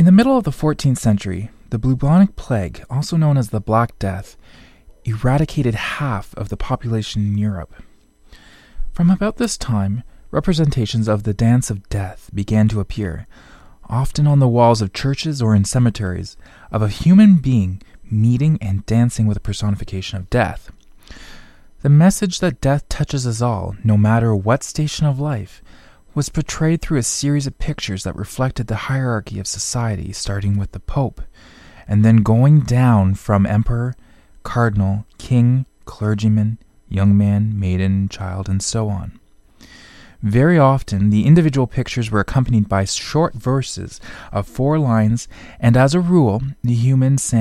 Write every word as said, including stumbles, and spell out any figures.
In the middle of the fourteenth century, the bubonic plague, also known as the Black Death, eradicated half of the population in Europe. From about this time, representations of the Dance of Death began to appear, often on the walls of churches or in cemeteries, of a human being meeting and dancing with a personification of death. The message that death touches us all, no matter what station of life, was portrayed through a series of pictures that reflected the hierarchy of society, starting with the Pope, and then going down from emperor, cardinal, king, clergyman, young man, maiden, child, and so on. Very often, the individual pictures were accompanied by short verses of four lines, and as a rule, the human sang